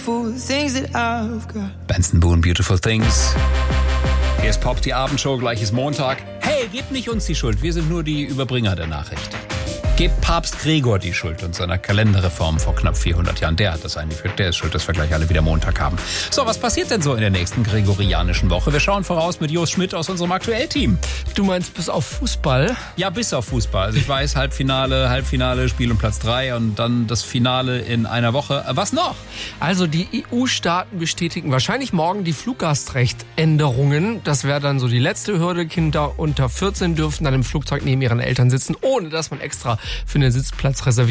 Benson Boone, Beautiful Things. Hier ist Pop, die Abendshow, gleich ist Montag. Hey, gebt nicht uns die Schuld, wir sind nur die Überbringer der Nachricht. Gebt Papst Gregor die Schuld und seiner Kalenderreform vor knapp 400 Jahren. Der hat das eingeführt, der ist schuld, dass wir gleich alle wieder Montag haben. So, was passiert denn so in der nächsten gregorianischen Woche? Wir schauen voraus mit Jos Schmidt aus unserem Aktuellteam. Du meinst bis auf Fußball? Ja, bis auf Fußball. Also ich weiß, Halbfinale, Spiel um Platz 3 und dann das Finale in einer Woche. Was noch? Also die EU-Staaten bestätigen wahrscheinlich morgen die Fluggastrechtänderungen. Das wäre dann so die letzte Hürde. Kinder unter 14 dürfen dann im Flugzeug neben ihren Eltern sitzen, ohne dass man extra für einen Sitzplatz reserviert.